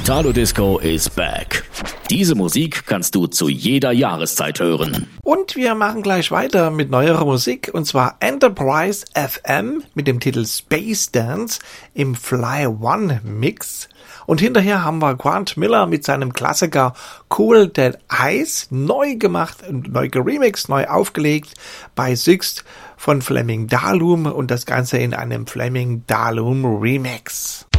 Italo Disco is back. Diese Musik kannst du zu jeder Jahreszeit hören. Und wir machen gleich weiter mit neuerer Musik, und zwar Enterprise FM mit dem Titel Space Dance im Fly One Mix. Und hinterher haben wir Grant Miller mit seinem Klassiker Cool Dead Eyes neu gemacht, neu geremixed, neu aufgelegt bei Sixt von Fleming Dalum und das Ganze in einem Fleming Dalum Remix.